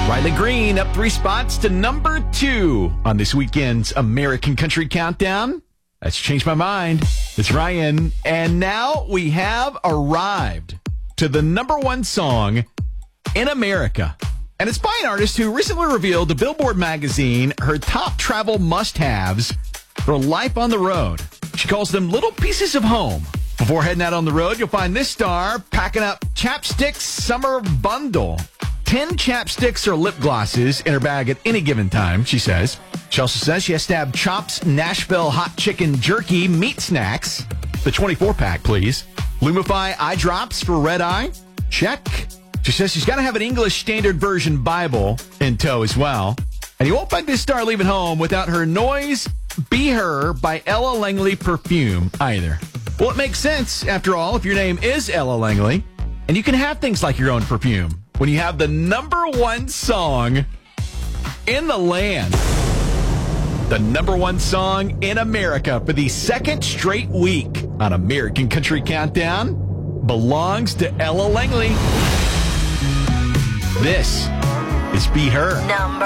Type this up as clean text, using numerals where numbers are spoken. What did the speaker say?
Riley Green up 3 spots to number 2 on this weekend's American Country Countdown. That's changed my mind. It's Ryan. And now we have arrived to the number 1 song in America. And it's by an artist who recently revealed to Billboard magazine her top travel must-haves for life on the road. She calls them little pieces of home. Before heading out on the road, you'll find this star packing up Chapstick's summer bundle. 10 chapsticks or lip glosses in her bag at any given time, she says. She also says she has to have Chops Nashville hot chicken jerky meat snacks. The 24-pack, please. Lumify eye drops for red eye. Check. She says she's got to have an English Standard Version Bible in tow as well. And you won't find this star leaving home without her Noise Be Her by Ella Langley perfume either. Well, it makes sense, after all, if your name is Ella Langley. And you can have things like your own perfume when you have the number 1 song in the land. The number 1 song in America for the second straight week on American Country Countdown belongs to Ella Langley. This is Be Her.